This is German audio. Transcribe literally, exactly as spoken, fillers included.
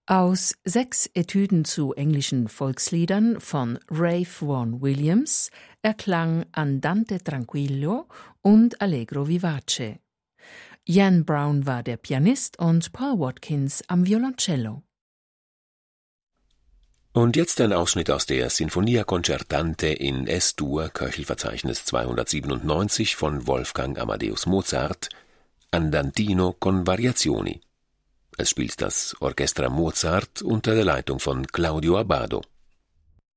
Aus sechs Etüden zu englischen Volksliedern von Ralph Vaughan Williams erklang Andante tranquillo und Allegro vivace. Ian Brown war der Pianist und Paul Watkins am Violoncello. Und jetzt ein Ausschnitt aus der Sinfonia Concertante in S-Dur, Köchelverzeichnis zweihundertsiebenundneunzig von Wolfgang Amadeus Mozart, Andantino con Variazioni. Es spielt das Orchestra Mozart unter der Leitung von Claudio Abbado.